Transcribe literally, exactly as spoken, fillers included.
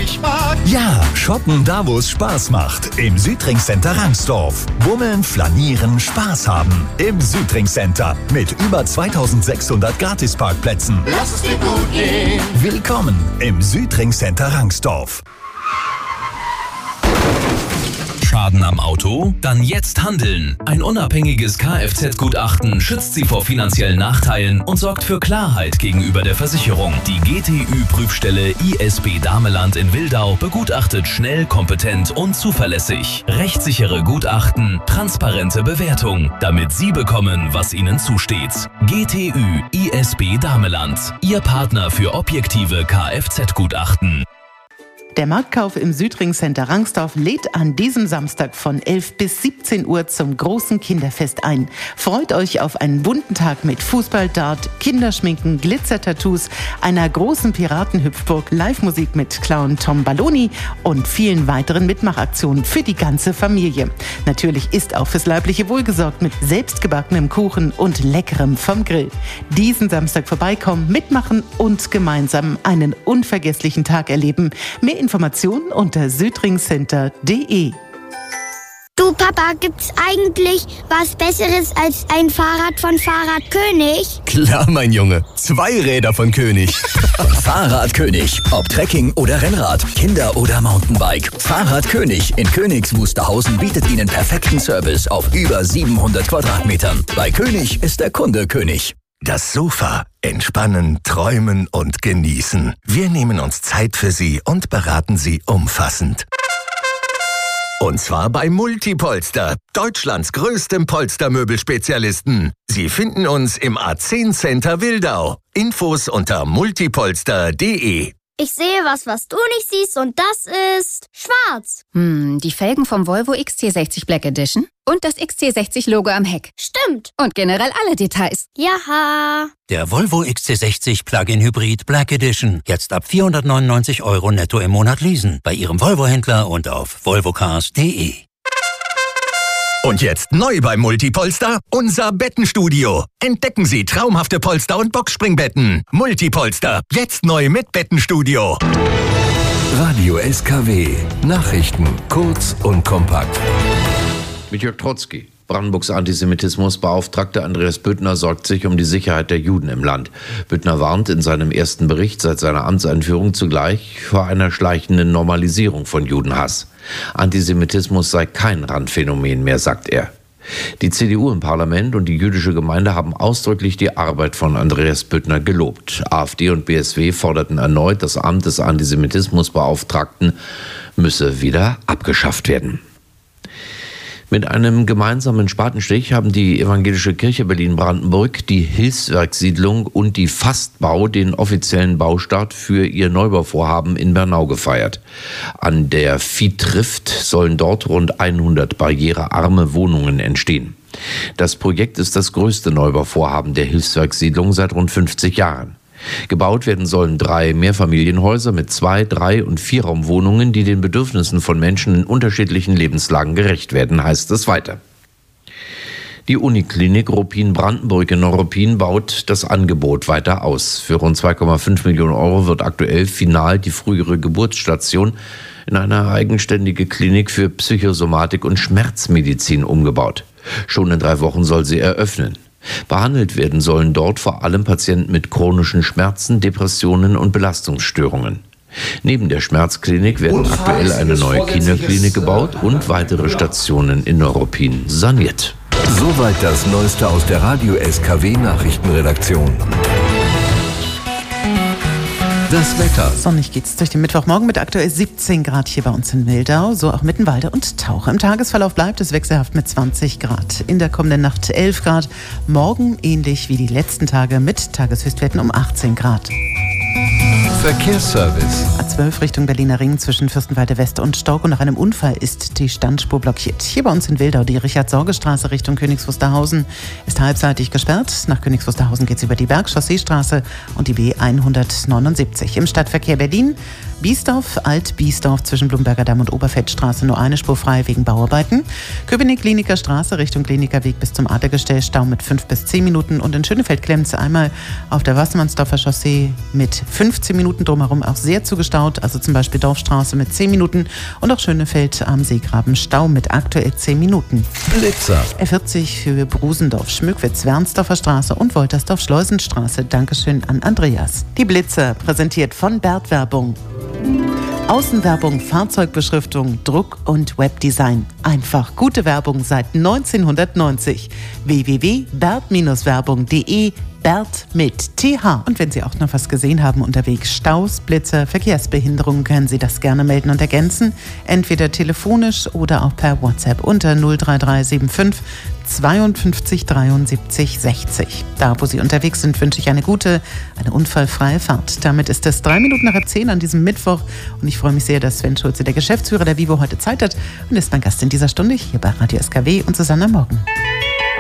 ich mag. Ja, shoppen da, wo es Spaß macht. Im Südring Center Rangsdorf. Bummeln, flanieren, Spaß haben. Im Südring Center. Mit über zweitausendsechshundert Gratisparkplätzen. Lass es dir gut gehen. Willkommen im Südring Center Rangsdorf. Schaden am Auto? Dann jetzt handeln. Ein unabhängiges Kfz-Gutachten schützt Sie vor finanziellen Nachteilen und sorgt für Klarheit gegenüber der Versicherung. Die G T Ü-Prüfstelle I S B Dameland in Wildau begutachtet schnell, kompetent und zuverlässig. Rechtssichere Gutachten, transparente Bewertung, damit Sie bekommen, was Ihnen zusteht. G T Ü I S B Dameland, Ihr Partner für objektive Kfz-Gutachten. Der Marktkauf im Südring Center Rangsdorf lädt an diesem Samstag von elf bis siebzehn Uhr zum großen Kinderfest ein. Freut euch auf einen bunten Tag mit Fußball, Dart, Kinderschminken, Glitzer-Tattoos, einer großen Piratenhüpfburg, Live-Musik mit Clown Tom Balloni und vielen weiteren Mitmachaktionen für die ganze Familie. Natürlich ist auch fürs leibliche Wohl gesorgt mit selbstgebackenem Kuchen und leckerem vom Grill. Diesen Samstag vorbeikommen, mitmachen und gemeinsam einen unvergesslichen Tag erleben. Mehr Informationen unter südringcenter punkt de. Du Papa, gibt's eigentlich was Besseres als ein Fahrrad von Fahrradkönig? Klar, mein Junge. Zwei Räder von König. Fahrradkönig. Ob Trekking oder Rennrad, Kinder- oder Mountainbike. Fahrradkönig in Königs Wusterhausen bietet Ihnen perfekten Service auf über siebenhundert Quadratmetern. Bei König ist der Kunde König. Das Sofa. Entspannen, träumen und genießen. Wir nehmen uns Zeit für Sie und beraten Sie umfassend. Und zwar bei Multipolster, Deutschlands größtem Polstermöbelspezialisten. Sie finden uns im A zehn Center Wildau. Infos unter multipolster punkt de. Ich sehe was, was du nicht siehst, und das ist schwarz. Hm, die Felgen vom Volvo X C sechzig Black Edition und das X C sechzig Logo am Heck. Stimmt. Und generell alle Details. Jaha. Der Volvo X C sechzig Plug-in Hybrid Black Edition. Jetzt ab vierhundertneunundneunzig Euro netto im Monat leasen. Bei Ihrem Volvo-Händler und auf volvocars punkt de. Und jetzt neu bei Multipolster, unser Bettenstudio. Entdecken Sie traumhafte Polster- und Boxspringbetten. Multipolster, jetzt neu mit Bettenstudio. Radio S K W. Nachrichten kurz und kompakt. Mit Jörg Trotzki. Brandenburgs Antisemitismusbeauftragter Andreas Büttner sorgt sich um die Sicherheit der Juden im Land. Büttner warnt in seinem ersten Bericht seit seiner Amtseinführung zugleich vor einer schleichenden Normalisierung von Judenhass. Antisemitismus sei kein Randphänomen mehr, sagt er. Die C D U im Parlament und die jüdische Gemeinde haben ausdrücklich die Arbeit von Andreas Büttner gelobt. AfD und B S W forderten erneut, das Amt des Antisemitismusbeauftragten müsse wieder abgeschafft werden. Mit einem gemeinsamen Spatenstich haben die Evangelische Kirche Berlin-Brandenburg, die Hilfswerksiedlung und die Fastbau den offiziellen Baustart für ihr Neubauvorhaben in Bernau gefeiert. An der Viehtrift sollen dort rund hundert barrierearme Wohnungen entstehen. Das Projekt ist das größte Neubauvorhaben der Hilfswerksiedlung seit rund fünfzig Jahren. Gebaut werden sollen drei Mehrfamilienhäuser mit zwei, drei und Vierraumwohnungen, die den Bedürfnissen von Menschen in unterschiedlichen Lebenslagen gerecht werden, heißt es weiter. Die Uniklinik Ruppin-Brandenburg in Neuruppin baut das Angebot weiter aus. Für rund zwei Komma fünf Millionen Euro wird aktuell final die frühere Geburtsstation in eine eigenständige Klinik für Psychosomatik und Schmerzmedizin umgebaut. Schon in drei Wochen soll sie eröffnen. Behandelt werden sollen dort vor allem Patienten mit chronischen Schmerzen, Depressionen und Belastungsstörungen. Neben der Schmerzklinik werden aktuell eine neue Kinderklinik gebaut und weitere Stationen in Neuruppin saniert. Soweit das Neueste aus der Radio S K W Nachrichtenredaktion. Das Wetter. Sonnig geht's durch den Mittwochmorgen mit aktuell siebzehn Grad hier bei uns in Wildau, so auch Mittenwalde und Tauch. Im Tagesverlauf bleibt es wechselhaft mit zwanzig Grad. In der kommenden Nacht elf Grad. Morgen ähnlich wie die letzten Tage mit Tageshöchstwerten um achtzehn Grad. Verkehrsservice. A zwölf Richtung Berliner Ring zwischen Fürstenwalde West und Stork, und nach einem Unfall ist die Standspur blockiert. Hier bei uns in Wildau die Richard-Sorge-Straße Richtung Königs Wusterhausen ist halbseitig gesperrt. Nach Königs Wusterhausen geht es über die Bergchausseestraße und die B hundertneunundsiebzig. Im Stadtverkehr Berlin Biesdorf, Alt-Biesdorf zwischen Blumberger Damm und Oberfeldstraße nur eine Spur frei wegen Bauarbeiten. Köpenick-Kliniker Straße Richtung Klinikerweg bis zum Adlergestell Stau mit fünf bis zehn Minuten. Und in Schönefeld-Klemms einmal auf der Wassermannsdorfer Chaussee mit fünfzehn Minuten drumherum auch sehr zugestaut. Also zum Beispiel Dorfstraße mit zehn Minuten und auch Schönefeld am Seegraben Stau mit aktuell zehn Minuten. Blitzer. R vierzig für Brusendorf, Schmückwitz, Wernsdorfer Straße und Woltersdorf-Schleusenstraße. Dankeschön an Andreas. Die Blitzer, präsentiert von Bert Werbung. Außenwerbung, Fahrzeugbeschriftung, Druck und Webdesign. Einfach gute Werbung seit neunzehnhundertneunzig. w w w punkt bert werbung punkt de Bert mit T H. Und wenn Sie auch noch was gesehen haben unterwegs, Staus, Blitzer, Verkehrsbehinderungen, können Sie das gerne melden und ergänzen. Entweder telefonisch oder auch per WhatsApp unter null drei drei sieben fünf zweiundfünfzig dreiundsiebzig sechzig. Da, wo Sie unterwegs sind, wünsche ich eine gute, eine unfallfreie Fahrt. Damit ist es drei Minuten nach zehn an diesem Mittwoch und ich freue mich sehr, dass Sven Schulze, der Geschäftsführer der Vivo, heute Zeit hat und ist mein Gast in dieser Stunde hier bei Radio S K W und Susanne Morgen.